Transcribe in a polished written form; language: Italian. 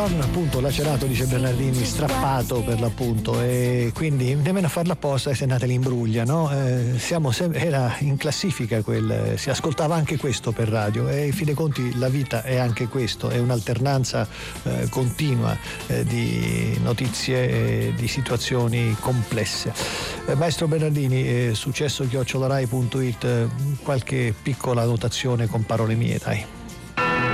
Con appunto lacerato, dice Bernardini, strappato per l'appunto, e quindi nemmeno a farla apposta se Natalie imbruglia, no? Era in classifica si ascoltava anche questo per radio, e in fin dei conti la vita è anche questo, è un'alternanza continua di notizie e di situazioni complesse. Maestro Bernardini, successo@rai.it, qualche piccola notazione con parole mie, dai.